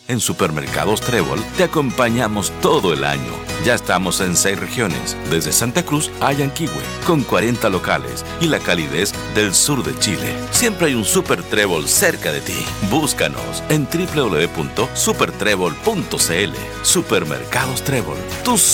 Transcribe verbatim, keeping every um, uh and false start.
En Supermercados Trébol te acompañamos todo el año. Ya estamos en seis regiones, desde Santa Cruz a Yanquihue, con cuarenta locales y la calidez del sur de Chile. Siempre hay un Super Trébol cerca de ti. Búscanos en doble u doble u doble u punto super trébol punto c l. Supermercados Trébol, tus